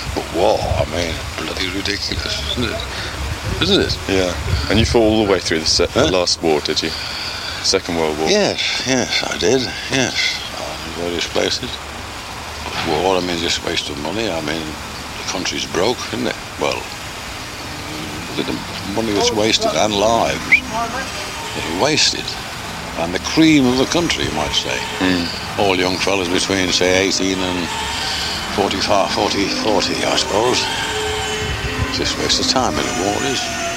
But war, I mean, bloody ridiculous, isn't it? Isn't it? Yeah. And you fought all the way through the last war, did you? Second World War? Yes, I did, yes. In various places. But war, I mean, just waste of money. I mean, the country's broke, isn't it? Well, the money that's wasted and lives that are wasted. And the cream of the country, you might say. All young fellas between, say, 18 and 40, I suppose. It's just a waste of time in the war, is.